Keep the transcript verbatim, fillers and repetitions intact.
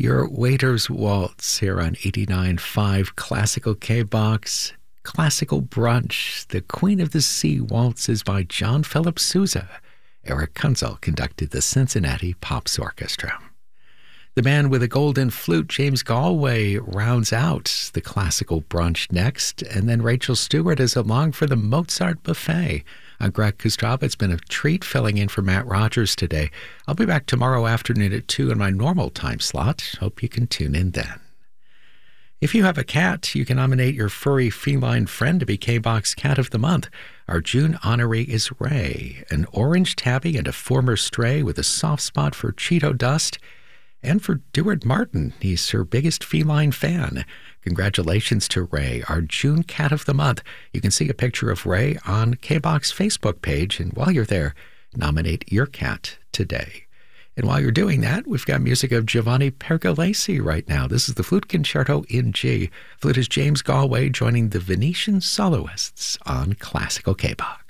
Your Waiter's Waltz here on eighty-nine point five Classical K-Box. Classical Brunch, The Queen of the Sea Waltz is by John Philip Sousa. Eric Kunzel conducted the Cincinnati Pops Orchestra. The man with a golden flute, James Galway, rounds out the Classical Brunch next, and then Rachel Stewart is along for the Mozart Buffet. I'm Greg Kostrava. It's been a treat filling in for Matt Rogers today. I'll be back tomorrow afternoon at two in my normal time slot. Hope you can tune in then. If you have a cat, you can nominate your furry feline friend to be K-Box Cat of the Month. Our June honoree is Ray, an orange tabby and a former stray with a soft spot for Cheeto dust. And for Deward Martin, he's her biggest feline fan. Congratulations to Ray, our June Cat of the Month. You can see a picture of Ray on K-Box Facebook page, and while you're there, nominate your cat today. And while you're doing that, we've got music of Giovanni Pergolesi right now. This is the Flute Concerto in G. Flute is James Galway joining the Venetian Soloists on Classical K-Box.